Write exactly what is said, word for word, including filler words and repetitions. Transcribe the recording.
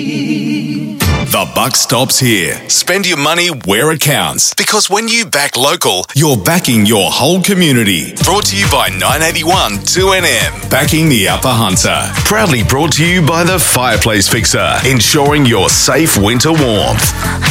The buck stops here. Spend your money where it counts. Because when you back local, you're backing your whole community. Brought to you by nine eighty-one two N M. Backing the Upper Hunter. Proudly brought to you by the Fireplace Fixer. Ensuring your safe winter warmth.